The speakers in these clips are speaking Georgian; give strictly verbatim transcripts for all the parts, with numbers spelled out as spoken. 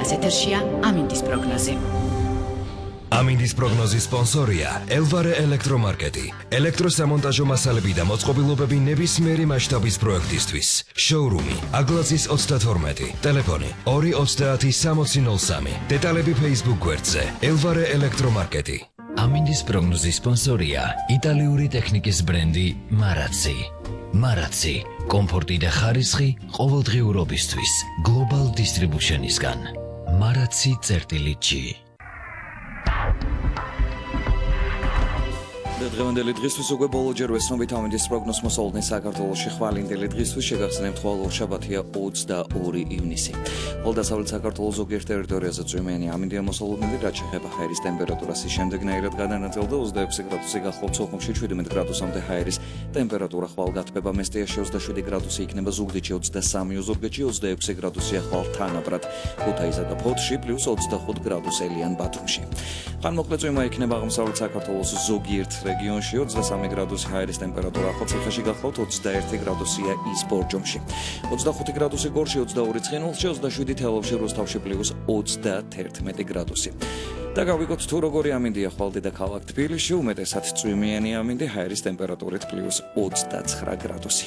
პორტულას ეთერშია ამინდის პროგნოზი. ამინდის პროგნოზის სპონსორია ელვარე ელექტრომარკეტი. ელექტროსამონტაჟო მასალები და მოწყობილობები ნებისმიერი მასშტაბის პროექტისთვის. შოურუმი აგლაძის ოცდათორმეტი, ტელეფონი ორი ოცდაათი სამოცი ნოლ სამი. დეტალები Facebook გვერდზე ელვარე ელექტრომარკეტი. ამინდის პროგნოზის სპონსორია იტალიური ტექნიკის ბრენდი მარაცი. მარაცი, კომფორტი და ხარისხი ყოველდღიურობისთვის გლობალ დისტრიბუშენისგან. მარაცი წერტილი ჯი. დღევანდელი დღისთვის უკვე ბოლოჯერ ვეცნობით ამინდის პროგნოზს მოსალოდნე საქართველოში ხვალინდელი დღისთვის შეგახსენებთ ხვალ ორშაბათია ოცდაორი ივნისი. ხოლდასავლეთ საქართველოს ზოგიერთ ტერიტორიაზე წვიმიანი ამინდია მოსალოდნელი, რაც შეეხება ჰაერის ტემპერატურას ის შემდეგნაირად გადანაწილდა ოცდაექვსი გრადუსი გახლავთ სოხუმში, შვიდმეტ გრადუსამდე ჰაერის ტემპერატურა ხვალ გათბება მესტიაში ოცდაშვიდი გრადუსი იქნება, ზუგდიდში ოცდასამი, ოზურგეთში ოცდაექვსი გრადუსია ხვალ თანაბრად, ქუთაისსა და ფოთში პლუს ოცდახუთ გრადუსელია ბათუმში. ხანმოკლე წვიმა იქნება აღმოსავლეთ საქართველოს ზოგიერთ რეგიონში ოცდასამი გრადუსი ჰაერის ტემპერატურა, ახალციხეში გახლავთ ოცდაერთი გრადუსია ის ბორჯომში. ოცდახუთი გრადუსი გორში, ოცდაორი ცხინვალში, ოცდაშვიდი თელავში, რუსთავში პლუს ოცდაათერთმეტი გრადუსი. და გავიგოთ თუ როგორი ამინდია ხვალ დედაქალაქ თბილისში, უმეტესად წვიმიანი ამინდი ჰაერის ტემპერატურით პლუს ოცდაცხრა გრადუსი.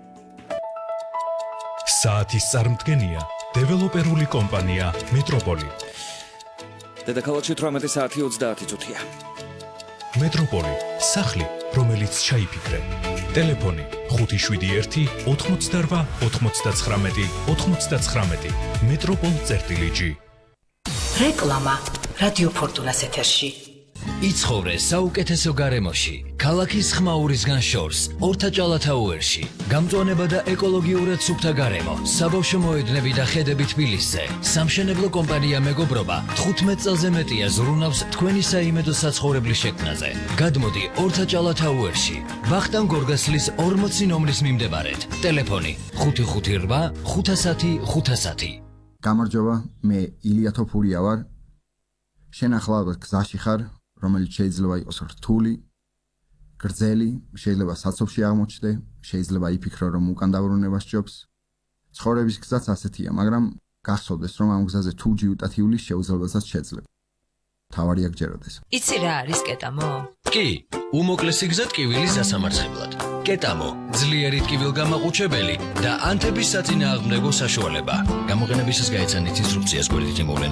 საათის წარმდგენია დეველოპერული კომპანია მეტროპოლი. დედაქალაქში თვრამეტი საათი ოცდაათი წუთია. მეტროპოლი, სახლი, რომელიც ჩაიფიქრე. ტელეფონი ხუთი შვიდი ერთი ოთხმოცდაორვა ოთხმოცდაცხრამეტი ოთხმოცდაცხრამეტი. მეტროპოლ წერტილი ჯი. რეკლამა რადიო ფორტუნას ეთერში. იცხოვრე საუკეთესო გარემოში, ქალაქის ხმაურისგან შორს, ორთაჭალათაუერში. გამწვანება და ეკოლოგიურად სუფთა გარემო, საბავშვო მოედნები და ხედები თბილისზე. სამშენებლო კომპანია მეგობრობა თხუთმეტ წელზე მეტია ზრუნავს თქვენი საიმედო საცხოვრებლის შექმნაზე. გადმოდი ორთაჭალათაუერში, ვახტანგ გორგასლის ორმოცი ნომრის მიმდებარედ. ტელეფონი ხუთი ხუთი რვა ხუთასათი ხუთასათი. გამარჯობა, მე ილია თოფურია ვარ. შენ ახლა გზაში ხარ, რომელიც შეიძლება იყოს რთული, გრძელი, შეიძლება საცობში აღმოჩნდე, შეიძლება იფიქრო, რომ უკან დაბრუნება სჯობს. ცხოვრების გზაც ასეთია, მაგრამ გახსოვდეს, რომ ამ გზაზე თუ ჯიუტად ივლის, შეუძლებელსაც შეძლებ. თავარია გჯეროდეს. იცი რა არის კეტამო? კი, უმოკლესი გზა ტკივილის დასამარცხებლად. კეტამო, ძლიერი ტკივილგამაყუჩებელი და ანთების საწინააღმდეგო საშუალება. გამოყენებისას გაეცანით ინსტრუქციას გვერდით მოვლენილ